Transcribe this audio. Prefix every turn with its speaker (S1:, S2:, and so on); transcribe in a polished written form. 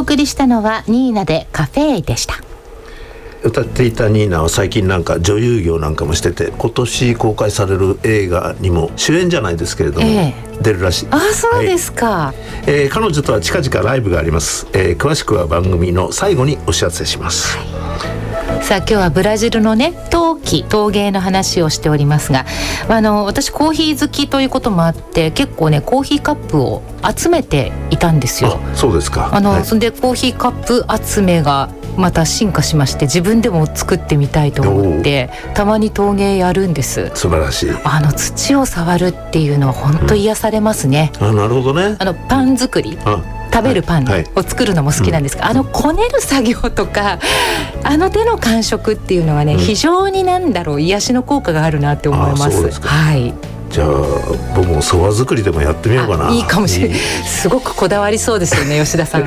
S1: 送りしたのはニーナでカフェでした。
S2: 歌っていたニーナは最近なんか女優業なんかもしてて、今年公開される映画にも主演じゃないですけれども、出るらしい。
S1: あ、そうですか。
S2: 彼女とは近々ライブがあります。詳しくは番組の最後にお知らせします。
S1: さあ今日はブラジルのね陶芸の話をしておりますが、私コーヒー好きということもあって結構ねコーヒーカップを集めていたんですよ。
S2: あ、そうですか。
S1: そんでコーヒーカップ集めがまた進化しまして、自分でも作ってみたいと思ってたまに陶芸やるんです。
S2: 素晴らしい。
S1: 土を触るっていうのは本当癒されますね。
S2: なるほどね。
S1: パン作り、食べるパンを作るのも好きなんですが、こねる作業とか手の感触っていうのはね、非常に癒しの効果があるなって思います。
S2: そうですか。
S1: はい。
S2: じゃあ僕もそば作りでもやってみようかな。
S1: いいかもしれない。すごくこだわりそうですよね吉田さん